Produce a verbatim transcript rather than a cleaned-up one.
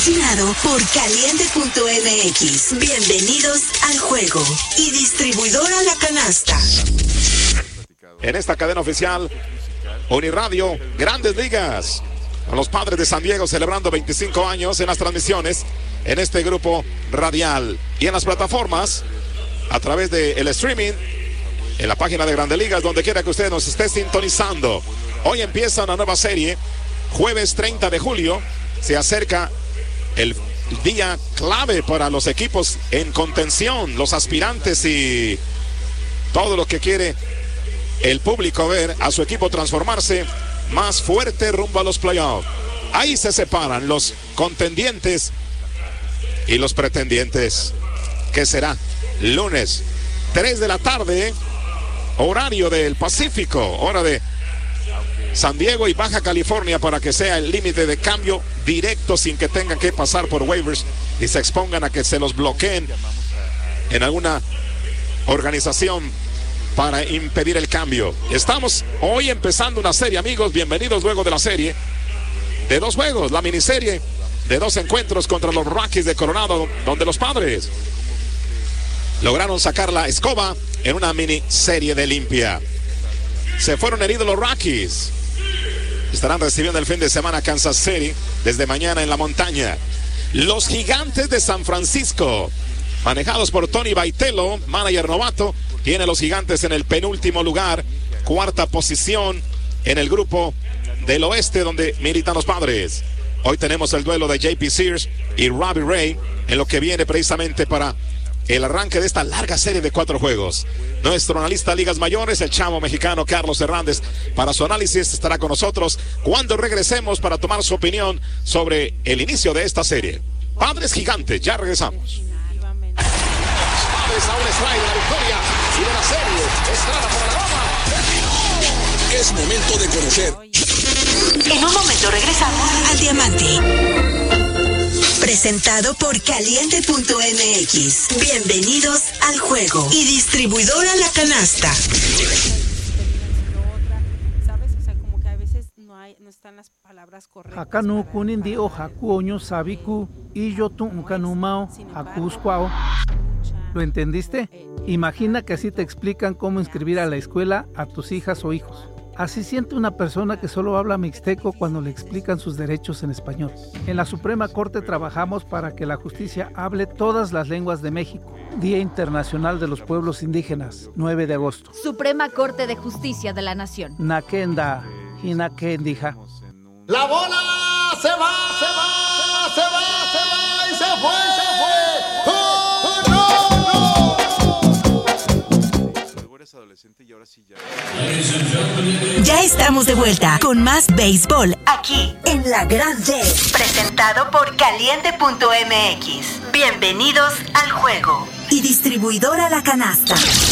Por caliente punto m x. Bienvenidos al juego. Y distribuidora La Canasta. En esta cadena oficial, Uniradio, Grandes Ligas. Con los Padres de San Diego celebrando veinticinco años en las transmisiones en este grupo radial. Y en las plataformas, a través del streaming, en la página de Grandes Ligas, donde quiera que usted nos esté sintonizando. Hoy empieza una nueva serie. Jueves treinta de julio. Se acerca el día clave para los equipos en contención, los aspirantes y todo lo que quiere el público ver a su equipo transformarse más fuerte rumbo a los playoffs. Ahí se separan los contendientes y los pretendientes. ¿Qué será? Lunes, tres de la tarde, horario del Pacífico, hora de San Diego y Baja California, para que sea el límite de cambio directo sin que tengan que pasar por waivers y se expongan a que se los bloqueen en alguna organización para impedir el cambio. Estamos hoy empezando una serie, amigos, bienvenidos luego de la serie de dos juegos, la miniserie de dos encuentros contra los Rockies de Colorado, donde los Padres lograron sacar la escoba en una miniserie de limpia. Se fueron heridos los Rockies. Estarán recibiendo el fin de semana Kansas City desde mañana en la montaña. Los Gigantes de San Francisco, manejados por Tony Baitello, manager novato, tiene a los Gigantes en el penúltimo lugar, cuarta posición en el grupo del oeste donde militan los Padres. Hoy tenemos el duelo de J P Sears y Robbie Ray en lo que viene precisamente para el arranque de esta larga serie de cuatro juegos. Nuestro analista de ligas mayores, el chamo mexicano Carlos Hernández, para su análisis estará con nosotros cuando regresemos para tomar su opinión sobre el inicio de esta serie. Padres Gigantes, ya regresamos. Padres aún extraen la victoria y de la serie, estrada por la Roma. Es momento de conocer. En un momento regresamos al Diamante. Presentado por caliente punto m x. Bienvenidos al juego. Y distribuidora La Canasta. ¿Sabes? O sea, como que a veces no hay, no están las palabras correctas. Hakanu kunindi o haku oño sabiku y yo tu unkanumao hakusquao. ¿Lo entendiste? Imagina que así te explican cómo inscribir a la escuela a tus hijas o hijos. Así siente una persona que solo habla mixteco cuando le explican sus derechos en español. En la Suprema Corte trabajamos para que la justicia hable todas las lenguas de México. Día Internacional de los Pueblos Indígenas, nueve de agosto. Suprema Corte de Justicia de la Nación. Nakenda, Hinakendija. La bola se va, se va, se va, se va y se fue, se fue. ¡Oh, no, no! Ya estamos de vuelta con más béisbol aquí en La Grande. Presentado por caliente punto m x. Bienvenidos al juego. Y distribuidora La Canasta.